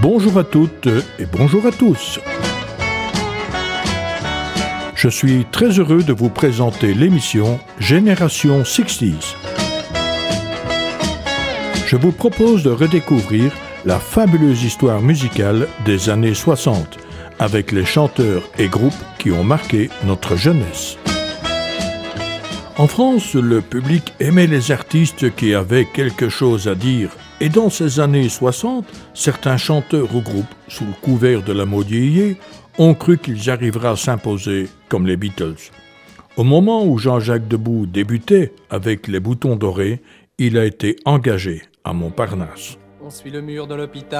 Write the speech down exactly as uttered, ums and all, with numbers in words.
Bonjour à toutes et bonjour à tous. Je suis très heureux de vous présenter l'émission Génération soixante. Je vous propose de redécouvrir la fabuleuse histoire musicale des années soixante, avec les chanteurs et groupes qui ont marqué notre jeunesse. En France, le public aimait les artistes qui avaient quelque chose à dire, et dans ces années soixante, certains chanteurs ou groupes, sous le couvert de la mode yéyé, ont cru qu'ils arriveraient à s'imposer comme les Beatles. Au moment où Jean-Jacques Debout débutait avec les Boutons Dorés, il a été engagé à Montparnasse. On suit le mur de l'hôpital.